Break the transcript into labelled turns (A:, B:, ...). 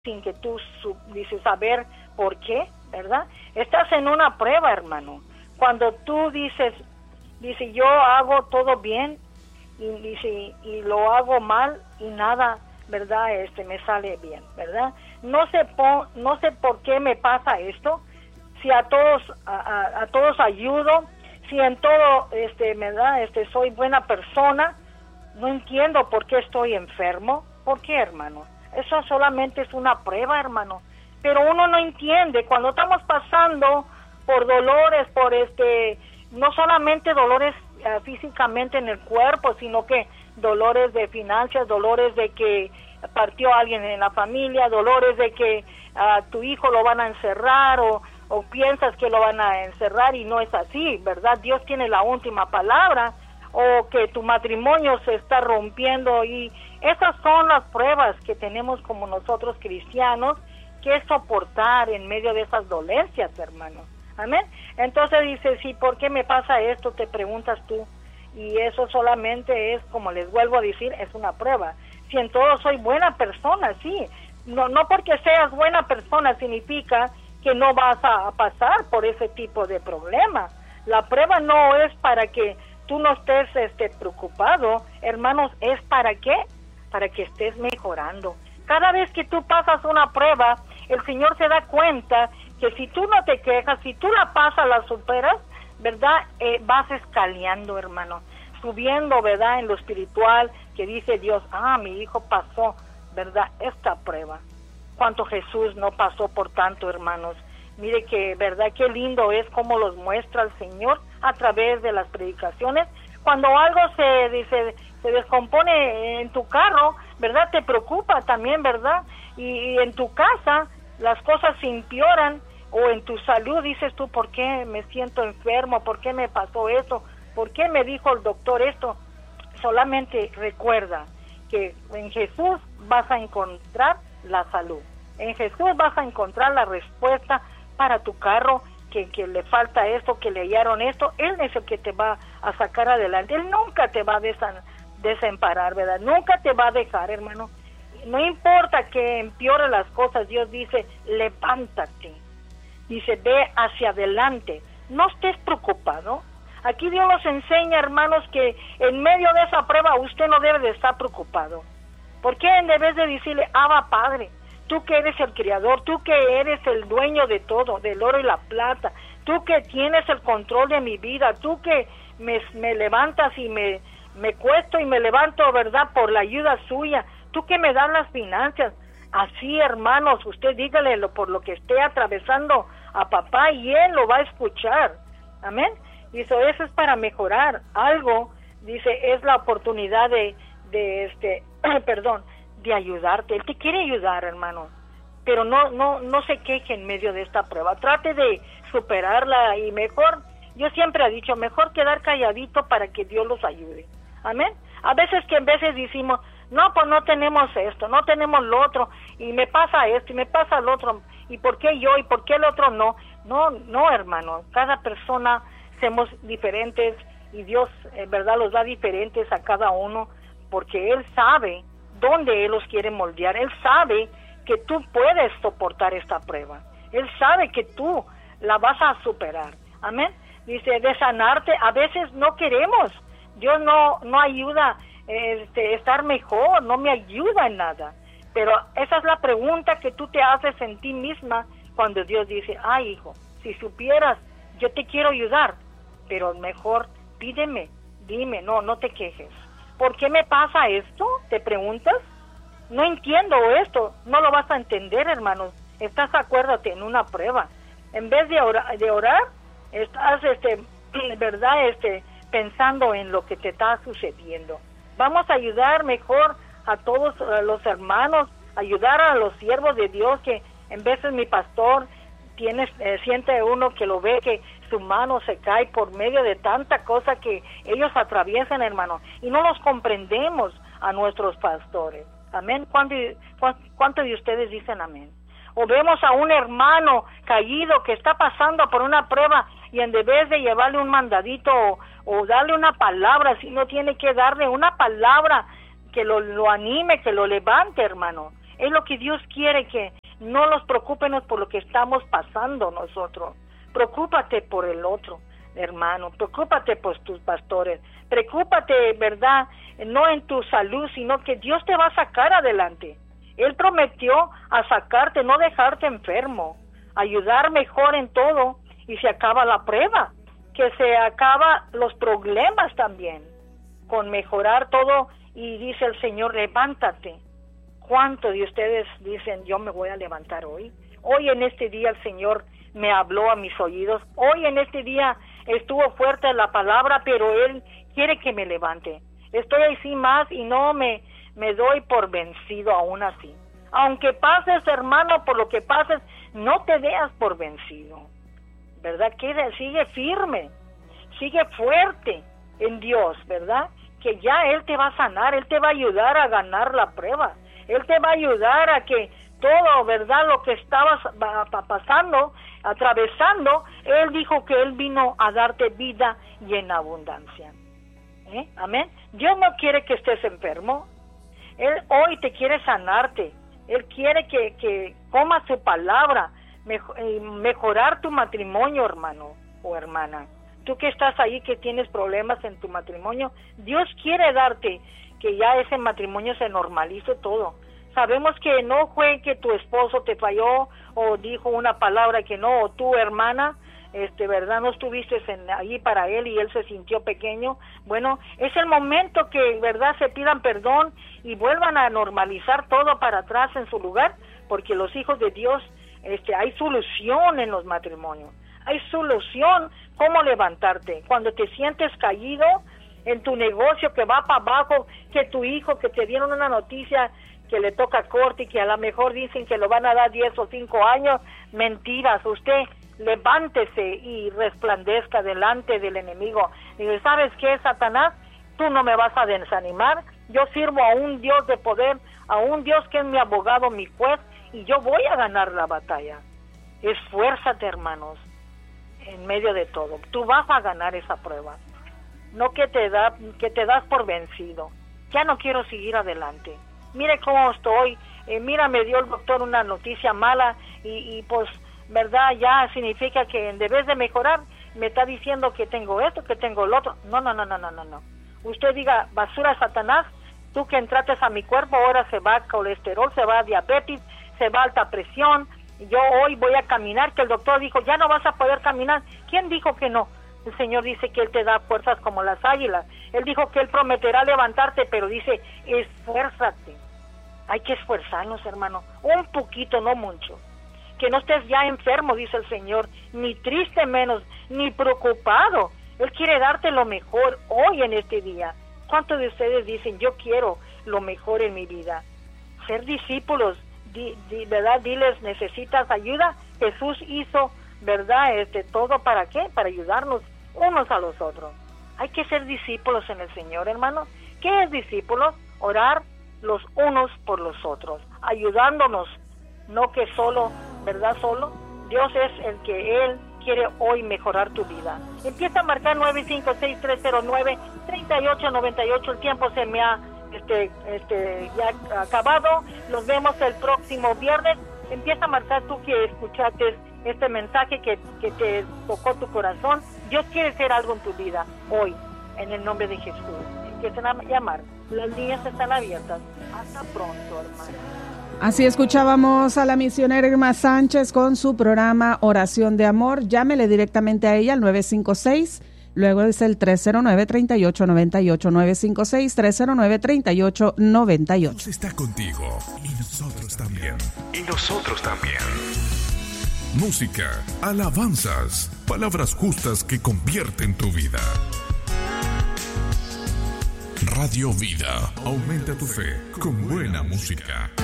A: sin que tú dices saber por qué, ¿verdad? Estás en una prueba, hermano. Cuando tú dice yo hago todo bien y lo hago mal y nada, ¿verdad? me sale bien, ¿verdad? No sé por qué me pasa esto. Si a todos ayudo, si en todo, ¿verdad? Soy buena persona, no entiendo por qué estoy enfermo. ¿Por qué, hermano? Eso solamente es una prueba, hermano. Pero uno no entiende cuando estamos pasando por dolores, no solamente dolores físicamente en el cuerpo, sino que dolores de finanzas, dolores de que partió alguien en la familia, dolores de que a tu hijo lo van a encerrar o piensas que lo van a encerrar y no es así, ¿verdad? Dios tiene la última palabra, o que tu matrimonio se está rompiendo, y esas son las pruebas que tenemos como nosotros cristianos que soportar en medio de esas dolencias, hermano. Amén. Entonces dice, sí, ¿por qué me pasa esto? Te preguntas tú. Y eso solamente es, como les vuelvo a decir, es una prueba. Si en todo soy buena persona, sí. No porque seas buena persona significa que no vas a pasar por ese tipo de problema. La prueba no es para que tú no estés preocupado, hermanos, ¿es para qué? Para que estés mejorando. Cada vez que tú pasas una prueba, el Señor se da cuenta que si tú no te quejas, si tú la pasas, la superas, ¿verdad? Vas escaleando, hermano, subiendo, ¿verdad? En lo espiritual, que dice Dios, mi hijo pasó, ¿verdad? Esta prueba. Cuánto Jesús no pasó por tanto, hermanos. Mire que, ¿verdad? Qué lindo es cómo los muestra el Señor a través de las predicaciones. Cuando algo se descompone en tu carro, ¿verdad? Te preocupa también, ¿verdad? Y en tu casa las cosas se empeoran, o en tu salud dices tú, ¿por qué me siento enfermo? ¿Por qué me pasó esto? ¿Por qué me dijo el doctor esto? Solamente recuerda que en Jesús vas a encontrar la salud. En Jesús vas a encontrar la respuesta para tu carro, que le falta esto, que le hallaron esto. Él es el que te va a sacar adelante. Él nunca te va a desamparar, ¿verdad? Nunca te va a dejar, hermano. No importa que empeore las cosas, Dios dice, levántate. Dice, ve hacia adelante. No estés preocupado. Aquí Dios nos enseña, hermanos, que en medio de esa prueba usted no debe de estar preocupado. ¿Por qué en vez de decirle, Abba Padre, tú que eres el Creador, tú que eres el dueño de todo, del oro y la plata, tú que tienes el control de mi vida, tú que me levantas y me cuesto y me levanto, ¿verdad?, por la ayuda suya, tú que me das las finanzas? Así, hermanos, usted dígale por lo que esté atravesando a papá y él lo va a escuchar. Amén. Dice, eso es para mejorar algo. Dice, es la oportunidad de ayudarte. Él te quiere ayudar, hermano, pero no se queje en medio de esta prueba. Trate de superarla, y mejor, yo siempre he dicho, mejor quedar calladito para que Dios los ayude. Amén. A veces decimos, no, pues no tenemos esto, no tenemos lo otro, y me pasa esto y me pasa lo otro, y ¿por qué yo y por qué el otro no? No, hermano, cada persona somos diferentes, y Dios, verdad, los da diferentes a cada uno, porque Él sabe dónde Él los quiere moldear. Él sabe que tú puedes soportar esta prueba. Él sabe que tú la vas a superar. Amén. Dice, de sanarte, a veces no queremos. Dios no ayuda estar mejor, no me ayuda en nada. Pero esa es la pregunta que tú te haces en ti misma cuando Dios dice, hijo, si supieras, yo te quiero ayudar, pero mejor pídeme, dime, no te quejes. ¿Por qué me pasa esto? ¿Te preguntas? No entiendo esto. No lo vas a entender, hermanos. Acuérdate, en una prueba. En vez de orar, estás, ¿verdad? Pensando en lo que te está sucediendo. Vamos a ayudar mejor a todos los hermanos, ayudar a los siervos de Dios, que en veces mi pastor siente uno que lo ve que su mano se cae por medio de tanta cosa que ellos atraviesan, hermano, y no los comprendemos a nuestros pastores. Amén. ¿Cuántos de ustedes dicen amén? O vemos a un hermano caído que está pasando por una prueba, y en vez de llevarle un mandadito o darle una palabra, si no tiene que darle una palabra que lo anime, que lo levante, hermano. Es lo que Dios quiere, que no nos preocupemos por lo que estamos pasando nosotros. Preocúpate por el otro, hermano. Preocúpate por tus pastores. Preocúpate, ¿verdad? No en tu salud, sino que Dios te va a sacar adelante. Él prometió a sacarte, no dejarte enfermo, ayudar mejor en todo, y se acaba la prueba, que se acaba los problemas también, con mejorar todo. Y dice el Señor, levántate. ¿Cuántos de ustedes dicen, yo me voy a levantar hoy? Hoy en este día el Señor me habló a mis oídos. Hoy en este día estuvo fuerte la palabra, pero Él quiere que me levante. Estoy así más y no me doy por vencido aún así. Aunque pases, hermano, por lo que pases, no te veas por vencido, ¿verdad? Sigue firme, sigue fuerte en Dios, ¿verdad? Que ya Él te va a sanar, Él te va a ayudar a ganar la prueba. Él te va a ayudar a que todo, ¿verdad? Lo que estabas pasando, atravesando, Él dijo que Él vino a darte vida y en abundancia. Amén. Dios no quiere que estés enfermo. Él hoy te quiere sanarte. Él quiere que comas su palabra, mejorar tu matrimonio, hermano o hermana. Tú que estás ahí, que tienes problemas en tu matrimonio, Dios quiere darte que ya ese matrimonio se normalice todo. Sabemos que no fue que tu esposo te falló o dijo una palabra que no, o tu hermana, ¿verdad? No estuviste ahí para él y él se sintió pequeño. Bueno, es el momento que, ¿verdad?, se pidan perdón y vuelvan a normalizar todo para atrás en su lugar, porque los hijos de Dios, hay solución en los matrimonios. Hay solución, cómo levantarte. Cuando te sientes caído en tu negocio que va para abajo, que tu hijo, que te dieron una noticia que le toca corte y que a lo mejor dicen que lo van a dar 10 o 5 años, mentiras. Usted levántese y resplandezca delante del enemigo. Y dice, ¿sabes qué, Satanás? Tú no me vas a desanimar. Yo sirvo a un Dios de poder, a un Dios que es mi abogado, mi juez, y yo voy a ganar la batalla. Esfuérzate, hermanos, en medio de todo. Tú vas a ganar esa prueba. No que te das por vencido. Ya no quiero seguir adelante. Mire cómo estoy. Mira, me dio el doctor una noticia mala y pues, ¿verdad? Ya significa que en vez de mejorar, me está diciendo que tengo esto, que tengo lo otro. No. Usted diga, basura, Satanás, tú que entraste a mi cuerpo, ahora se va colesterol, se va diabetes, se va alta presión. Yo hoy voy a caminar, que el doctor dijo, ya no vas a poder caminar. ¿Quién dijo que no? El Señor dice que Él te da fuerzas como las águilas. Él dijo que Él prometerá levantarte, pero dice, esfuérzate. Hay que esforzarnos, hermano, un poquito, no mucho. Que no estés ya enfermo, dice el Señor, ni triste menos, ni preocupado. Él quiere darte lo mejor hoy en este día. ¿Cuántos de ustedes dicen, yo quiero lo mejor en mi vida? Ser discípulos, ¿verdad? Diles, ¿necesitas ayuda? Jesús hizo, ¿verdad? Todo, ¿para qué? Para ayudarnos unos a los otros. Hay que ser discípulos en el Señor, hermano. ¿Qué es discípulos? Orar los unos por los otros, ayudándonos, no que solo, ¿verdad? Solo. Dios es el que Él quiere hoy mejorar tu vida. Empieza a marcar 956-309-3898. El tiempo se me ha ya acabado. Nos vemos el próximo viernes. Empieza a marcar, tú que escuchaste este mensaje que te tocó tu corazón. Dios quiere hacer algo en tu vida hoy, en el nombre de Jesús. Empiecen a llamar. Las líneas están abiertas. Hasta pronto, hermano.
B: Así escuchábamos a la misionera Irma Sánchez con su programa Oración de Amor. Llámele directamente a ella al 956, luego es el 309-3898, 956-309-3898.
C: Dios está contigo y nosotros también. Música, alabanzas, palabras justas que convierten tu vida. Radio Vida, aumenta tu fe con buena música.